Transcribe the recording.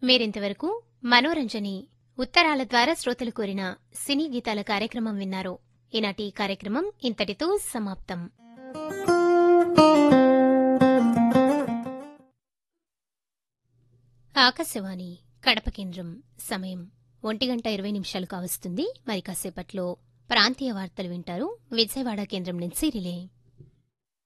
మీరింతవరకు మనోరంజని ఉత్తరాల ద్వారా శ్రోతలు కోరిన సినీ గీతాల కార్యక్రమం విన్నారు. ఈనాటి కార్యక్రమం ఇంతటితో సమాప్తం. ఆకాశవాణి కడప కేంద్రం. సమయం 1:20 కావస్తుంది. మరి కాసేపట్లో ప్రాంతీయ వార్తలు వింటారు. విజయవాడ కేంద్రం నుంచి రిలే.